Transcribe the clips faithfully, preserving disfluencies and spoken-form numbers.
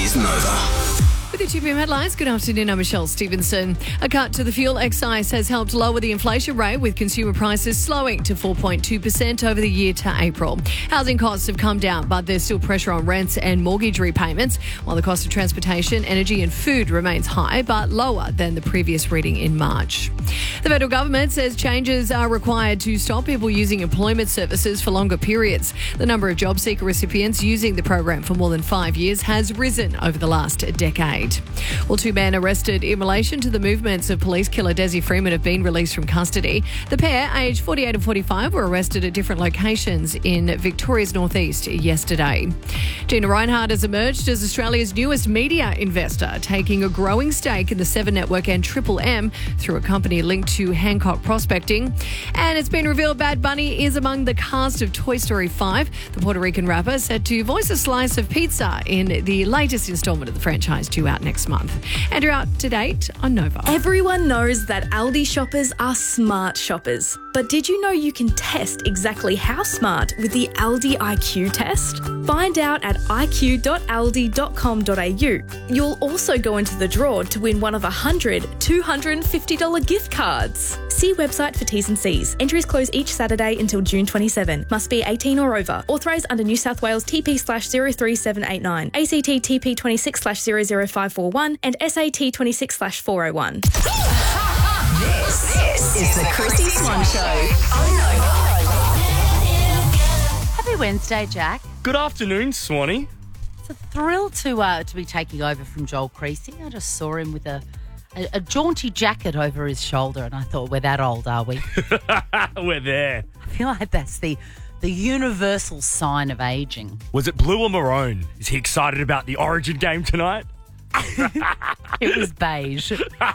is Nova. With your two P M headlines, good afternoon, I'm Michelle Stevenson. A cut to the fuel excise has helped lower the inflation rate, with consumer prices slowing to four point two percent over the year to April. Housing costs have come down, but there's still pressure on rents and mortgage repayments, while the cost of transportation, energy and food remains high, but lower than the previous reading in March. The federal government says changes are required to stop people using employment services for longer periods. The number of job seeker recipients using the program for more than five years has risen over the last decade. Well, two men arrested in relation to the movements of police killer Desi Freeman have been released from custody. The pair, aged forty-eight and forty-five, were arrested at different locations in Victoria's northeast yesterday. Gina Rinehart has emerged as Australia's newest media investor, taking a growing stake in the Seven Network and Triple M through a company linked to Hancock Prospecting. And it's been revealed Bad Bunny is among the cast of Toy Story five. The Puerto Rican rapper set to voice a slice of pizza in the latest instalment of the franchise, due out next month. And you're out to date on Nova. Everyone knows that Aldi shoppers are smart shoppers. But did you know you can test exactly how smart with the Aldi I Q test? Find out at i q dot aldi dot com dot a u. You'll also go into the draw to win one of one hundred two hundred fifty dollars gift cards. See website for T's and C's. Entries close each Saturday until June twenty-seventh. Must be eighteen or over. Authorised under New South Wales T P slash zero three seven eight nine, A C T T P twenty-six slash zero zero five four one and S A T twenty-six slash four oh one. This, this is the Chrissy Swan Show on Nova. Happy Wednesday, Jack. Good afternoon, Swanee. It's a thrill to uh, to be taking over from Joel Creasy. I just saw him with a, a, a jaunty jacket over his shoulder, and I thought, we're that old, are we? We're there. I feel like that's the the universal sign of ageing. Was it blue or maroon? Is he excited about the Origin game tonight? It was beige.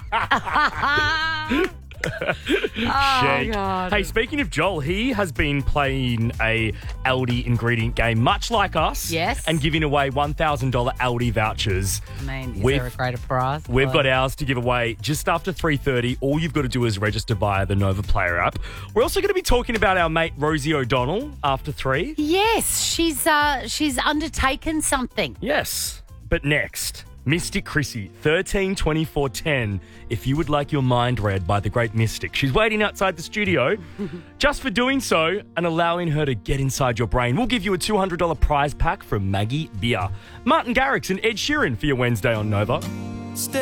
Oh, God. Hey, speaking of Joel, he has been playing a Aldi ingredient game, much like us. Yes. And giving away one thousand dollars Aldi vouchers. I mean, is We've- there a greater prize? We've Well, got ours to give away just after three thirty. All you've got to do is register via the Nova Player app. We're also going to be talking about our mate Rosie O'Donnell after three. Yes, she's uh, she's undertaken something. Yes. But next, Mystic Chrissy, thirteen twenty-four ten. If you would like your mind read by the great Mystic. She's waiting outside the studio just for doing so and allowing her to get inside your brain. We'll give you a two hundred dollars prize pack from Maggie Beer. Martin Garrix and Ed Sheeran for your Wednesday on Nova.